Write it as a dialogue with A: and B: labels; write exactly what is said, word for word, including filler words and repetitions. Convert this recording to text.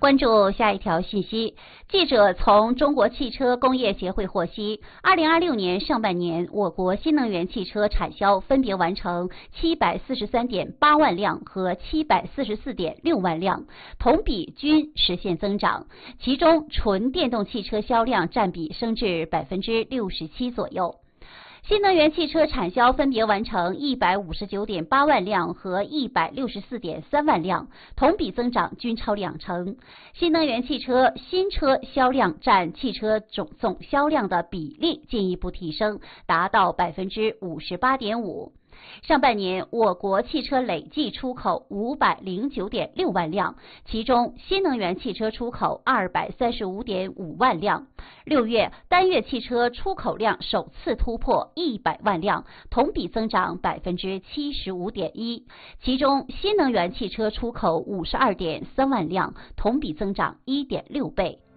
A: 关注下一条信息，记者从中国汽车工业协会获悉，二零二六年上半年，我国新能源汽车产销分别完成七百四十三点八万辆和七百四十四点六万辆，同比均实现增长，其中纯电动汽车销量占比升至百分之六十七左右。新能源汽车产销分别完成一百五十九点八万辆和一百六十四点三万辆，同比增长均超两成。新能源汽车新车销量占汽车总总销量的比例进一步提升，达到百分之五十八点五。上半年，我国汽车累计出口五百零九点六万辆，其中新能源汽车出口二百三十五点五万辆。六月单月汽车出口量首次突破一百万辆，同比增长百分之七十五点一。其中新能源汽车出口五十二点三万辆，同比增长一点六倍。